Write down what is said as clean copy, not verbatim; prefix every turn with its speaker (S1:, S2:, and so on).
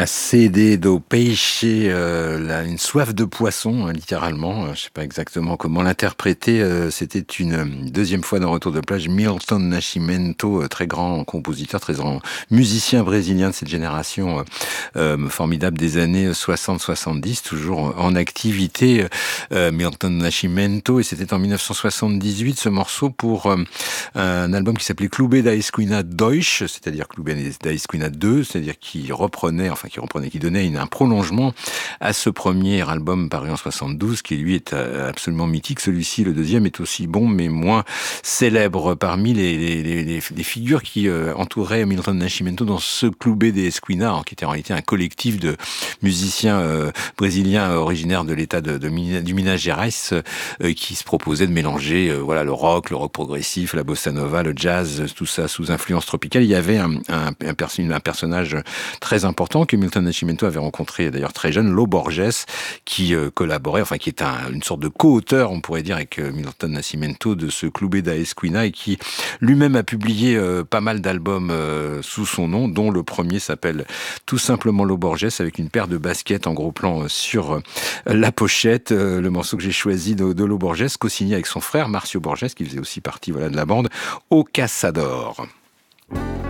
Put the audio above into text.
S1: A sede do peixe, une soif de poisson, littéralement. Je ne sais pas exactement comment l'interpréter. C'était une deuxième fois dans Retour de plage. Milton Nascimento, très grand compositeur, très grand musicien brésilien de cette génération formidable des années 60-70, toujours en activité. Milton Nascimento, et c'était en 1978 ce morceau pour un album qui s'appelait Clube da Esquina Deutsch, c'est-à-dire Clube da Esquina 2, c'est-à-dire qui donnait un prolongement à ce premier album paru en 72, qui lui est absolument mythique. Celui-ci, le deuxième, est aussi bon, mais moins célèbre. Parmi les figures qui entouraient Milton Nascimento dans ce Clube da Esquina, qui était en réalité un collectif de musiciens brésiliens originaires de l'état du Minas Gerais, qui se proposaient de mélanger le rock progressif, la bossa nova, le jazz, tout ça sous influence tropicale. Il y avait un personnage très important que Milton Nascimento avait rencontré d'ailleurs très jeune, Lo Borges, qui collaborait, qui est une sorte de co-auteur, on pourrait dire, avec Milton Nascimento de ce Clube da Esquina, et qui lui-même a publié pas mal d'albums sous son nom, dont le premier s'appelle tout simplement Lo Borges, avec une paire de baskets en gros plan sur la pochette. Le morceau que j'ai choisi de Lo Borges, co-signé avec son frère Marcio Borges, qui faisait aussi partie de la bande, Au Caçador.